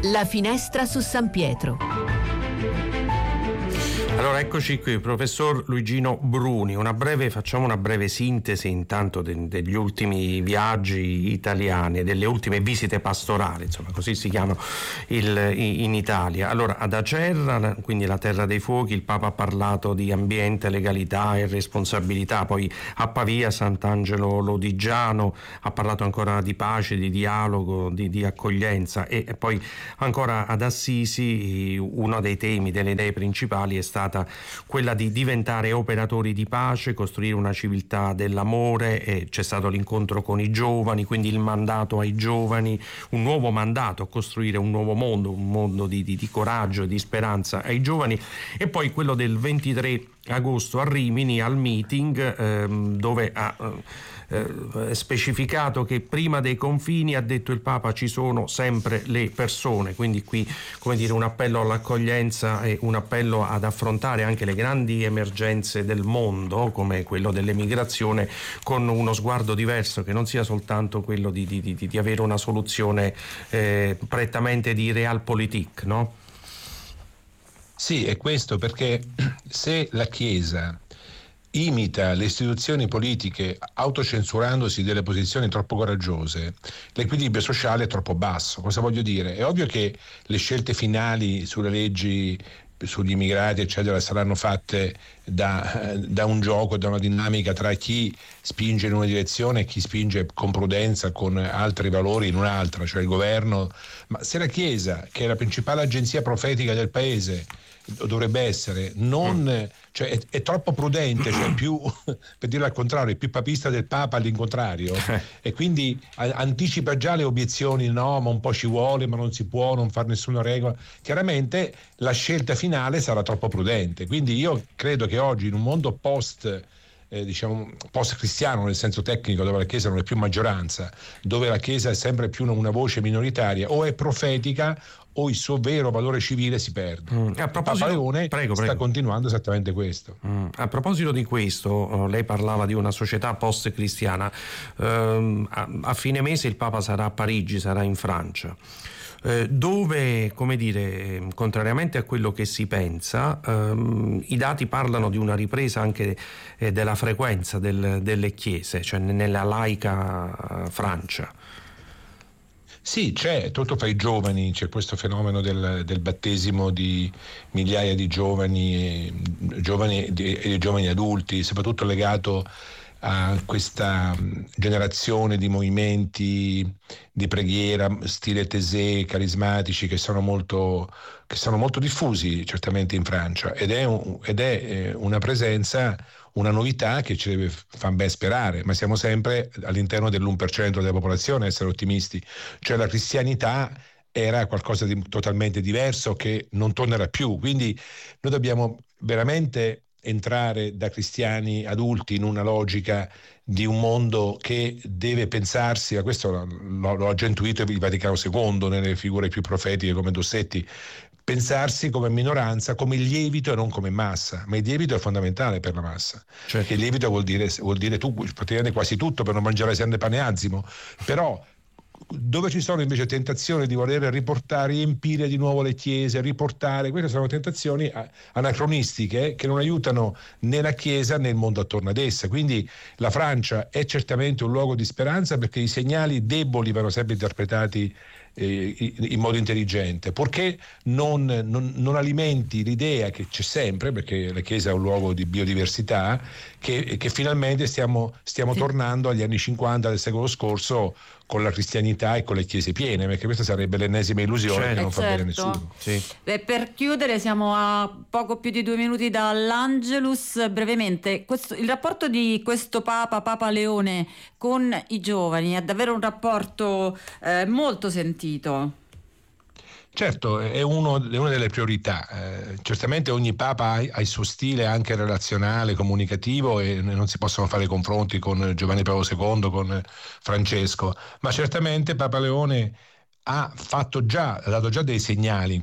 La finestra su San Pietro. Allora eccoci qui, professor Luigino Bruni. Facciamo una breve sintesi intanto degli ultimi viaggi italiani, delle ultime visite pastorali, insomma così si chiamano in Italia. Allora ad Acerra, quindi la terra dei fuochi, il Papa ha parlato di ambiente, legalità e responsabilità, poi a Pavia, Sant'Angelo Lodigiano, ha parlato ancora di pace, di dialogo, di accoglienza, e poi ancora ad Assisi uno dei temi, delle idee principali è stata quella di diventare operatori di pace, costruire una civiltà dell'amore, e c'è stato l'incontro con i giovani, quindi il mandato ai giovani, un nuovo mandato, costruire un nuovo mondo, un mondo di coraggio e di speranza ai giovani, e poi quello del 23 agosto a Rimini al meeting dove ha specificato che prima dei confini, ha detto il Papa, ci sono sempre le persone, quindi qui, come dire, un appello all'accoglienza e un appello ad affrontare anche le grandi emergenze del mondo come quello dell'emigrazione con uno sguardo diverso, che non sia soltanto quello di avere una soluzione prettamente di realpolitik, no? Sì, è questo, perché se la Chiesa imita le istituzioni politiche autocensurandosi delle posizioni troppo coraggiose, l'equilibrio sociale è troppo basso. Cosa voglio dire? È ovvio che le scelte finali sulle leggi, sugli immigrati eccetera saranno fatte da un gioco, da una dinamica tra chi spinge in una direzione e chi spinge con prudenza, con altri valori in un'altra, cioè il governo. Ma se la Chiesa, che è la principale agenzia profetica del paese, dovrebbe essere, cioè è troppo prudente, cioè più, per dirlo al contrario, è più papista del Papa all'incontrario, e quindi anticipa già le obiezioni, no, ma un po' ci vuole, ma non si può non fare nessuna regola. Chiaramente la scelta finale sarà troppo prudente, quindi io credo che oggi in un mondo post cristiano nel senso tecnico, dove la Chiesa non è più maggioranza, dove la Chiesa è sempre più una voce minoritaria, o è profetica o il suo vero valore civile si perde. Papa Leone sta continuando esattamente questo. A proposito di questo, lei parlava di una società post-cristiana. A fine mese il Papa sarà a Parigi, sarà in Francia, dove, come dire, contrariamente a quello che si pensa, i dati parlano di una ripresa anche della frequenza delle chiese, cioè nella laica Francia. Sì, c'è tutto fra i giovani, c'è questo fenomeno del battesimo di migliaia di giovani e giovani adulti, soprattutto legato a questa generazione di movimenti di preghiera stile Taizé, carismatici, che sono molto diffusi certamente in Francia, ed è una presenza, una novità che ci deve far ben sperare, ma siamo sempre all'interno dell'1% della popolazione a essere ottimisti, cioè la cristianità era qualcosa di totalmente diverso che non tornerà più, quindi noi dobbiamo veramente entrare da cristiani adulti in una logica di un mondo che deve pensarsi, a questo l'ho già intuito il Vaticano II nelle figure più profetiche come Dossetti, pensarsi come minoranza, come lievito e non come massa, ma il lievito è fondamentale per la massa, certo. Che il lievito vuol dire tu praticamente quasi tutto, per non mangiare sempre pane azimo, però dove ci sono invece tentazioni di voler riempire di nuovo le chiese, riportare, queste sono tentazioni anacronistiche che non aiutano né la Chiesa né il mondo attorno ad essa. Quindi la Francia è certamente un luogo di speranza, perché i segnali deboli vanno sempre interpretati in modo intelligente, purché non alimenti l'idea che c'è sempre, perché la Chiesa è un luogo di biodiversità, che finalmente stiamo tornando agli anni 50 del secolo scorso, con la cristianità e con le chiese piene, perché questa sarebbe l'ennesima illusione che non fa bene a nessuno. Sì. Per chiudere, siamo a poco più di 2 minuti dall'Angelus. Brevemente, il rapporto di questo Papa Leone con i giovani è davvero un rapporto molto sentito. Certo, è una delle priorità. Certamente ogni Papa ha il suo stile anche relazionale, comunicativo, e non si possono fare confronti con Giovanni Paolo II, con Francesco, ma certamente Papa Leone ha dato già dei segnali in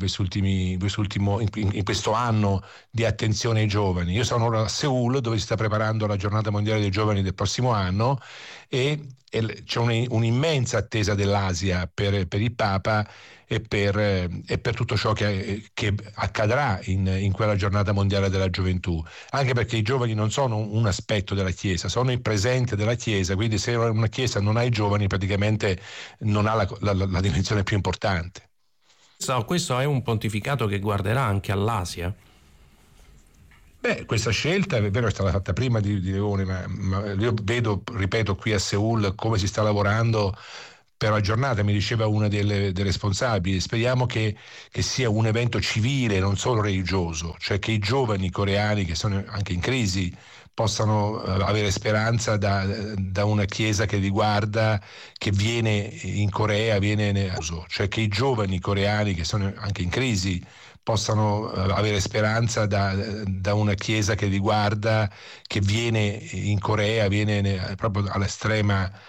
questo anno di attenzione ai giovani. Io sono ora a Seul, dove si sta preparando la giornata mondiale dei giovani del prossimo anno, e c'è un'immensa attesa dell'Asia per il Papa, e per tutto ciò che accadrà in quella giornata mondiale della gioventù, anche perché i giovani non sono un aspetto della Chiesa, sono il presente della Chiesa, quindi se una Chiesa non ha i giovani praticamente non ha la dimensione più importante. Questo è un pontificato che guarderà anche all'Asia? Beh, questa scelta è vero, è stata fatta prima di Leone, ma io vedo, ripeto, qui a Seul come si sta lavorando per la giornata. Mi diceva una dei responsabili, speriamo che sia un evento civile, non solo religioso, cioè che i giovani coreani che sono anche in crisi possano avere speranza da una chiesa che li guarda, che viene in Corea, cioè che i giovani coreani che sono anche in crisi possano avere speranza da una chiesa che li guarda, che viene in Corea, viene proprio all'estrema